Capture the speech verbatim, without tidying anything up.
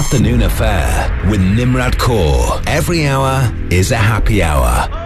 Afternoon Affair with Nimrod Kaur. Every hour is a happy hour.